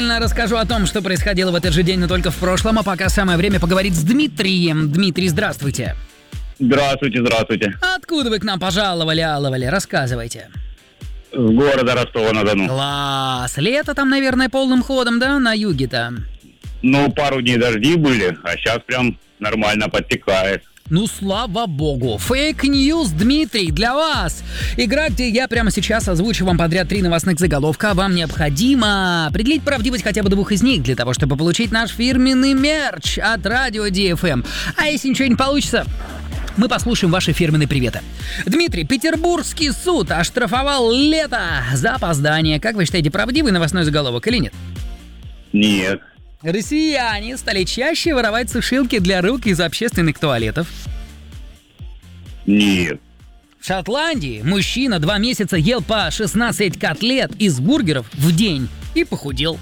Расскажу о том, что происходило в этот же день, но только в прошлом, а пока самое время поговорить с Дмитрием. Дмитрий, здравствуйте. Здравствуйте. Откуда вы к нам пожаловали? Рассказывайте. С города Ростова-на-Дону. Класс! Лето там, наверное, полным ходом, да, на юге-то? Пару дней дожди были, а сейчас прям нормально подтекает. Слава богу. Фейк-ньюс, Дмитрий, для вас. Игра, где я прямо сейчас озвучу вам подряд 3 новостных заголовка. Вам необходимо определить правдивость хотя бы 2 из них, для того, чтобы получить наш фирменный мерч от радио DFM. А если ничего не получится, мы послушаем ваши фирменные приветы. Дмитрий, Петербургский суд оштрафовал Лето за опоздание. Как вы считаете, правдивый новостной заголовок или нет? Нет. Россияне стали чаще воровать сушилки для рук из общественных туалетов. Нет. В Шотландии мужчина 2 месяца ел по 16 котлет из бургеров в день и похудел.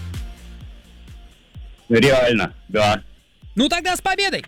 Реально, да. Тогда с победой!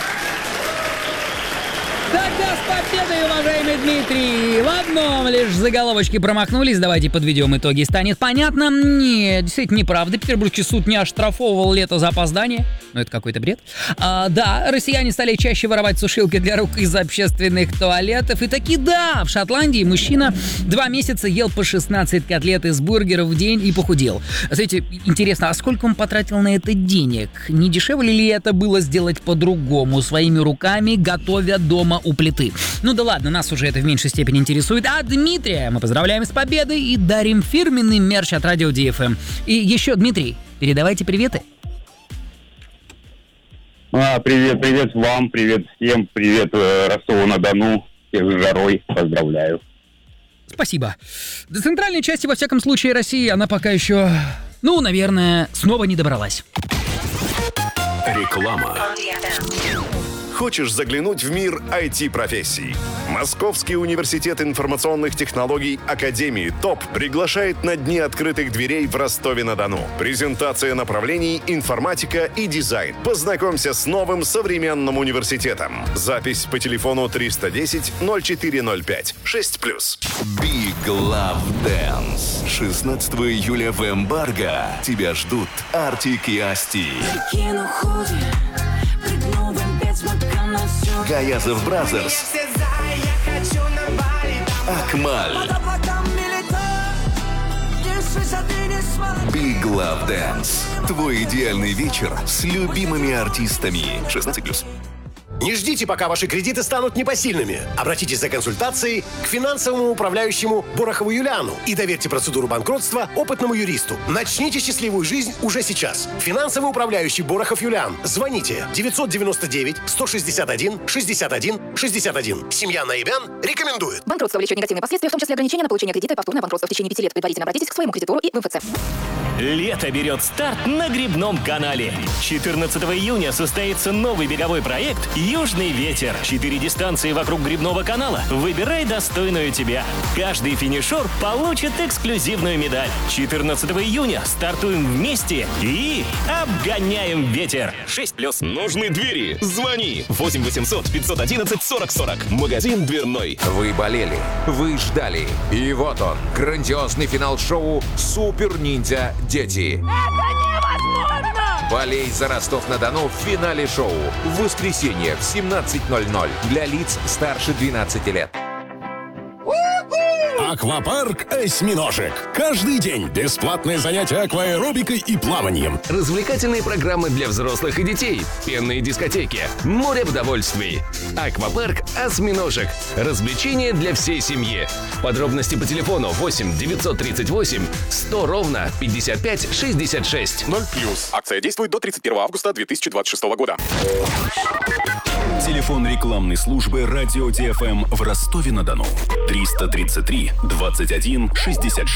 Тогда с победой, уважаемый Дмитрий! В одном лишь заголовочке промахнулись. Давайте подведем итоги. Станет понятно? Нет, действительно неправда. Петербургский суд не оштрафовывал Лето за опоздание. Это какой-то бред. Да, россияне стали чаще воровать сушилки для рук из общественных туалетов. И таки да, в Шотландии мужчина 2 месяца ел по 16 котлет из бургеров в день и похудел. Знаете, интересно, а сколько он потратил на это денег? Не дешевле ли это было сделать по-другому, своими руками, готовя дома у плиты? Да ладно, нас уже это в меньшей степени интересует. А Дмитрия мы поздравляем с победой и дарим фирменный мерч от радио DFM. И еще, Дмитрий, передавайте приветы. Привет вам, привет всем, привет Ростову-на-Дону, всех с жарой, поздравляю. Спасибо. До центральной части, во всяком случае, России она пока еще, наверное, снова не добралась. Реклама. Хочешь заглянуть в мир IT-профессий? Московский университет информационных технологий Академии ТОП приглашает на Дни открытых дверей в Ростове-на-Дону. Презентация направлений информатика и дизайн. Познакомься с новым современным университетом. Запись по телефону 310 0405 6+. Big Love Dance. 16 июля в Эмбарго. Тебя ждут Артик и Асти. Гаязов Бразерс. Акмаль. Big Love Dance. Твой идеальный вечер с любимыми артистами. 16+. Не ждите, пока ваши кредиты станут непосильными. Обратитесь за консультацией к финансовому управляющему Борохову Юлиану и доверьте процедуру банкротства опытному юристу. Начните счастливую жизнь уже сейчас. Финансовый управляющий Борохов Юлиан. Звоните 999-161-61-61. Семья Наибян рекомендует. Банкротство влечет негативные последствия, в том числе ограничение на получение кредита и повторное банкротство в течение 5 лет. Предварительно обратитесь к своему кредитору и в МФЦ. Лето берет старт на Грибном канале. 14 июня состоится новый беговой проект «Южный ветер». 4 дистанции вокруг Грибного канала. Выбирай достойную тебя. Каждый финишер получит эксклюзивную медаль. 14 июня стартуем вместе и обгоняем ветер. 6+. Нужны двери? Звони. 8 800 511 40 40. Магазин дверной. Вы болели, вы ждали. И вот он, грандиозный финал шоу «Супер Ниндзя Дети». Это невозможно! Болей за Ростов-на-Дону в финале шоу. В воскресенье в 17:00 для лиц старше 12 лет. Аквапарк «Осьминожек». Каждый день бесплатное занятие акваэробикой и плаванием. Развлекательные программы для взрослых и детей. Пенные дискотеки. Море удовольствий. Аквапарк «Осьминожек». Развлечения для всей семьи. Подробности по телефону 8 938 100 ровно 55 66. 0+. Акция действует до 31 августа 2026 года. Телефон рекламной службы радио DFM в Ростове-на-Дону. 333 21 66.